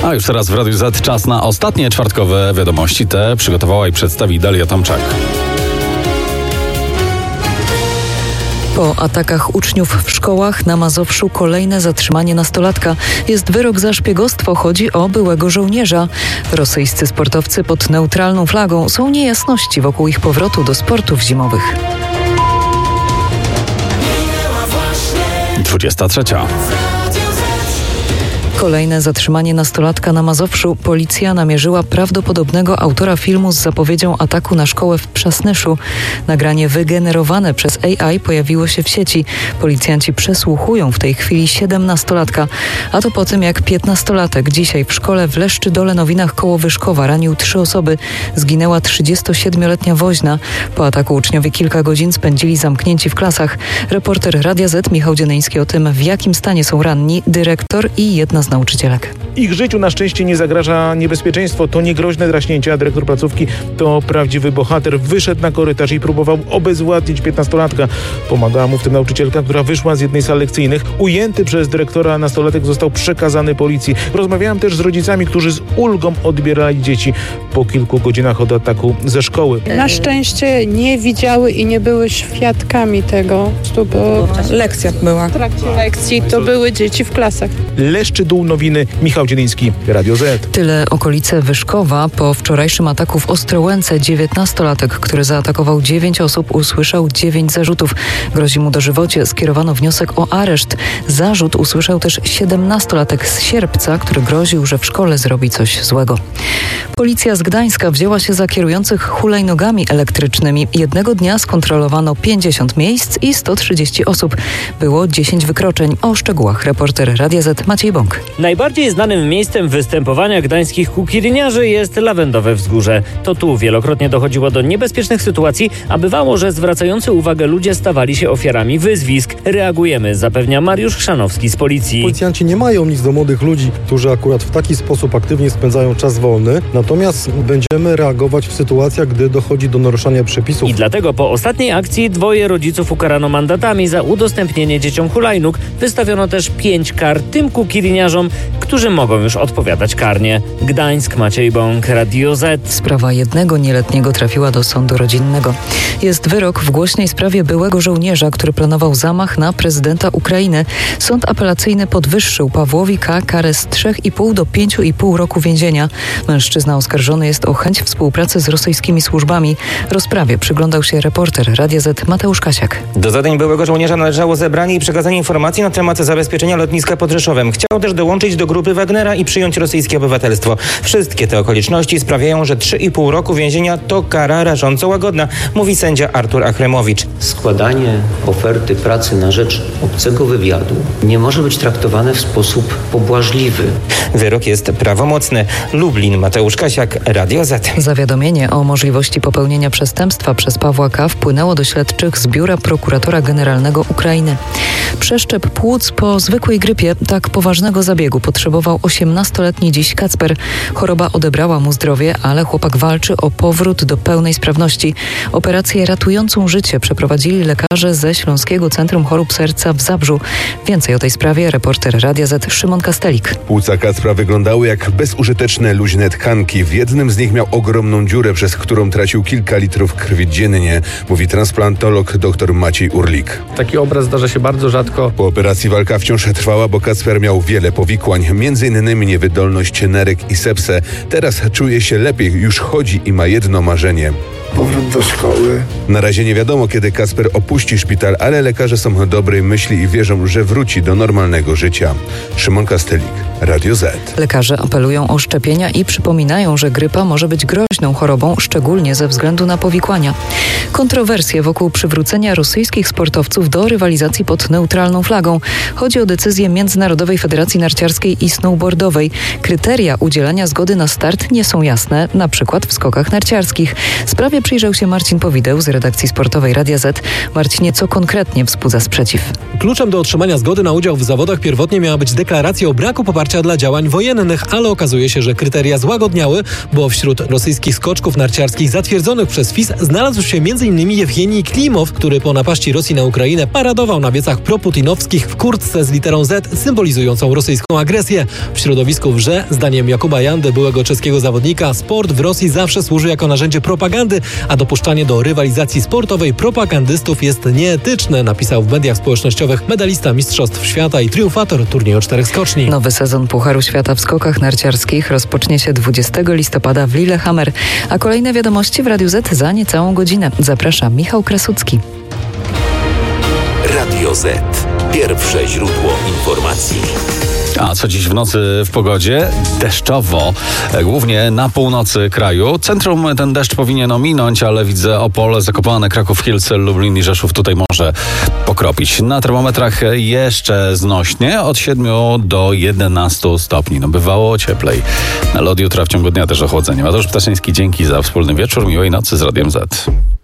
A już teraz w Radiu Z czas na ostatnie czwartkowe wiadomości. Te przygotowała i przedstawi Dalia Tomczak. Po atakach uczniów w szkołach na Mazowszu kolejne zatrzymanie nastolatka. Jest wyrok za szpiegostwo, chodzi o byłego żołnierza. Rosyjscy sportowcy pod neutralną flagą. Są niejasności wokół ich powrotu do sportów zimowych. 23. Kolejne zatrzymanie nastolatka na Mazowszu. Policja namierzyła prawdopodobnego autora filmu z zapowiedzią ataku na szkołę w Przasnyszu. Nagranie wygenerowane przez AI pojawiło się w sieci. Policjanci przesłuchują w tej chwili 17-latka. A to po tym, jak 15-latek dzisiaj w szkole w Leszczydole Nowinach koło Wyszkowa ranił 3 osoby. Zginęła 37-letnia woźna. Po ataku uczniowie kilka godzin spędzili zamknięci w klasach. Reporter Radia Z Michał Dzienyński o tym, w jakim stanie są ranni dyrektor i jedna z nauczycielek. Ich życiu na szczęście nie zagraża niebezpieczeństwo. To nie groźne draśnięcie, a dyrektor placówki to prawdziwy bohater. Wyszedł na korytarz i próbował obezwładnić 15-latka. Pomagała mu w tym nauczycielka, która wyszła z jednej z sal lekcyjnych. Ujęty przez dyrektora nastolatek został przekazany policji. Rozmawiałem też z rodzicami, którzy z ulgą odbierali dzieci po kilku godzinach od ataku ze szkoły. Na szczęście nie widziały i nie były świadkami tego, bo lekcja była. W trakcie lekcji to były dzieci w klasach. Leszczydół Nowiny, Michał Dzienyński, Radio Z. Tyle okolice Wyszkowa. Po wczorajszym ataku w Ostrołęce 19-latek, który zaatakował 9 osób, usłyszał 9 zarzutów. Grozi mu dożywocie. Skierowano wniosek o areszt. Zarzut usłyszał też 17-latek z Sierpca, który groził, że w szkole zrobi coś złego. Policja z Gdańska wzięła się za kierujących hulajnogami elektrycznymi. Jednego dnia skontrolowano 50 miejsc i 130 osób. Było 10 wykroczeń. O szczegółach reporter Radia Z Maciej Bąk. Najbardziej znanym miejscem występowania gdańskich kukiriniarzy jest Lawendowe Wzgórze. To tu wielokrotnie dochodziło do niebezpiecznych sytuacji, a bywało, że zwracający uwagę ludzie stawali się ofiarami wyzwisk. Reagujemy, zapewnia Mariusz Chrzanowski z policji. Policjanci nie mają nic do młodych ludzi, którzy akurat w taki sposób aktywnie spędzają czas wolny. Natomiast będziemy reagować w sytuacjach, gdy dochodzi do naruszania przepisów. I dlatego po ostatniej akcji 2 rodziców ukarano mandatami za udostępnienie dzieciom hulajnóg. Wystawiono też 5 kar tym kukiriniarzom, którzy mogą już odpowiadać karnie. Gdańsk, Maciej Bąk, Radio Z. Sprawa jednego nieletniego trafiła do sądu rodzinnego. Jest wyrok w głośnej sprawie byłego żołnierza, który planował zamach na prezydenta Ukrainy. Sąd apelacyjny podwyższył Pawłowi K. karę z 3,5 do 5,5 roku więzienia. Mężczyzna oskarżony jest o chęć współpracy z rosyjskimi służbami. Rozprawie przyglądał się reporter Radia Z Mateusz Kasiak. Do zadań byłego żołnierza należało zebranie i przekazanie informacji na temat zabezpieczenia lotniska pod Rzeszowem. Chciał też dołączyć do grupy Wagnera i przyjąć rosyjskie obywatelstwo. Wszystkie te okoliczności sprawiają, że 3,5 roku więzienia to kara rażąco łagodna, mówi sędzia Artur Achremowicz. Składanie oferty pracy na rzecz obcego wywiadu nie może być traktowane w sposób pobłażliwy. Wyrok jest prawomocny. Lublin, Mateusz Kasiak, Radio Z. Zawiadomienie o możliwości popełnienia przestępstwa przez Pawła K. wpłynęło do śledczych z Biura Prokuratora Generalnego Ukrainy. Przeszczep płuc po zwykłej grypie. Tak poważnego zabiegu potrzebował 18-letni dziś Kacper. Choroba odebrała mu zdrowie, ale chłopak walczy o powrót do pełnej sprawności. Operację ratującą życie przeprowadzili lekarze ze Śląskiego Centrum Chorób Serca w Zabrzu. Więcej o tej sprawie reporter Radia Z Szymon Kastelik. Płuca Kacpra wyglądały jak bezużyteczne, luźne tkanki. W jednym z nich miał ogromną dziurę, przez którą tracił kilka litrów krwi dziennie, mówi transplantolog dr Maciej Urlik. Taki obraz zdarza się bardzo rzadko. Po operacji walka wciąż trwała, bo Kacper miał wiele powikłań, m.in. niewydolność nerek i sepsę. Teraz czuje się lepiej, już chodzi i ma jedno marzenie. Powrót do szkoły. Na razie nie wiadomo, kiedy Kacper opuści szpital, ale lekarze są dobrej myśli i wierzą, że wróci do normalnego życia. Szymon Kastelik, Radio Z. Lekarze apelują o szczepienia i przypominają, że grypa może być groźną chorobą, szczególnie ze względu na powikłania. Kontrowersje wokół przywrócenia rosyjskich sportowców do rywalizacji pod neutralną flagą. Chodzi o decyzję Międzynarodowej Federacji Narciarskiej i Snowboardowej. Kryteria udzielania zgody na start nie są jasne, na przykład w skokach narciarskich. Sprawie przyjrzał się Marcin Powideł z redakcji sportowej Radia Z. Marcinie, co konkretnie wzbudza sprzeciw? Kluczem do otrzymania zgody na udział w zawodach pierwotnie miała być deklaracja o braku poparcia dla działań wojennych, ale okazuje się, że kryteria złagodniały, bo wśród rosyjskich skoczków narciarskich zatwierdzonych przez FIS znalazł się m.in. Jewgenij Klimow, który po napaści Rosji na Ukrainę paradował na wiecach proputinowskich w kurtce z literą Z symbolizującą rosyjską agresję. W środowisku wrze, zdaniem Jakuba Jandy, byłego czeskiego zawodnika, sport w Rosji zawsze służy jako narzędzie propagandy, a dopuszczanie do rywalizacji sportowej propagandystów jest nieetyczne, napisał w mediach społecznościowych medalista Mistrzostw Świata i triumfator turnieju 4 skoczni. Nowy sezon Pucharu Świata w skokach narciarskich rozpocznie się 20 listopada w Lillehammer, a kolejne wiadomości w Radiu Z za niecałą godzinę. Zaprasza Michał Krasucki. Radio Z. Pierwsze źródło informacji. A co dziś w nocy w pogodzie? Deszczowo, głównie na północy kraju. Centrum ten deszcz powinien ominąć, ale widzę Opole, Zakopane, Kraków, Kielce, Lublin i Rzeszów tutaj może pokropić. Na termometrach jeszcze znośnie, od 7 do 11 stopni. No bywało cieplej. Ale od jutra w ciągu dnia też ochłodzenie. Mateusz Ptaszyński, dzięki za wspólny wieczór. Miłej nocy z Radiem Z.